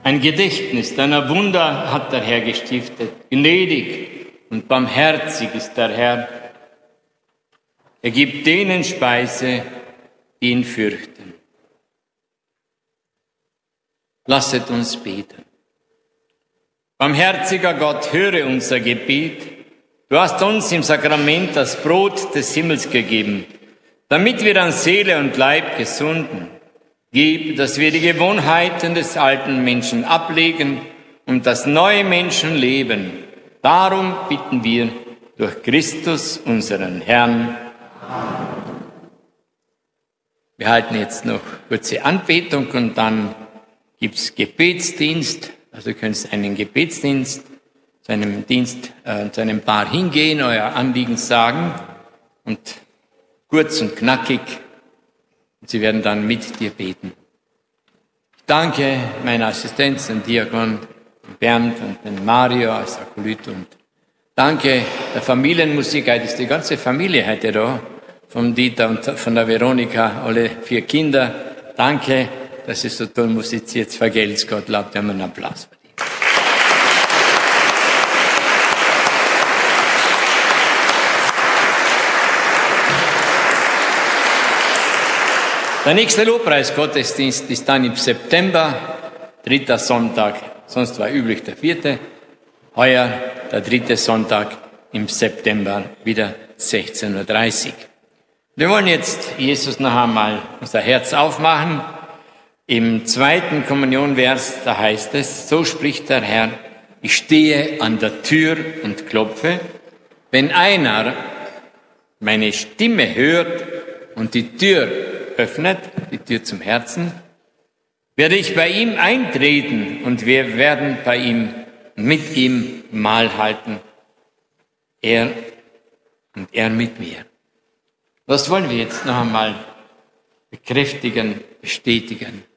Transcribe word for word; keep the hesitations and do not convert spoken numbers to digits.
Ein Gedächtnis deiner Wunder hat der Herr gestiftet. Gnädig und barmherzig ist der Herr. Er gibt denen Speise, die ihn fürchten. Lasset uns beten. Barmherziger Gott, höre unser Gebet. Du hast uns im Sakrament das Brot des Himmels gegeben, damit wir an Seele und Leib gesunden. Gib, dass wir die Gewohnheiten des alten Menschen ablegen und das neue Menschen leben. Darum bitten wir durch Christus, unseren Herrn. Wir halten jetzt noch kurze Anbetung und dann gibt's Gebetsdienst. Also ihr könnt einen Gebetsdienst, zu einem Dienst, äh, zu einem Paar hingehen, euer Anliegen sagen und kurz und knackig. Und sie werden dann mit dir beten. Ich danke meiner Assistenz, dem Diakon Bernd und dem Mario als Akolyt und danke der Familienmusik. Heute ist die ganze Familie heute da, vom Dieter und von der Veronika, alle vier Kinder. Danke, dass ihr so toll musiziert. Vergelt's Gott, glaubt, wir haben einen Applaus verdient. Der nächste Lobpreisgottesdienst ist dann im September, dritter Sonntag, sonst war üblich der vierte. Heuer der dritte Sonntag im September, wieder sechzehn Uhr dreißig. Wir wollen jetzt Jesus noch einmal unser Herz aufmachen. Im zweiten Kommunionvers, da heißt es, so spricht der Herr, ich stehe an der Tür und klopfe. Wenn einer meine Stimme hört und die Tür öffnet, die Tür zum Herzen, werde ich bei ihm eintreten und wir werden bei ihm, mit ihm Mahl halten. Er und er mit mir. Das wollen wir jetzt noch einmal bekräftigen, bestätigen.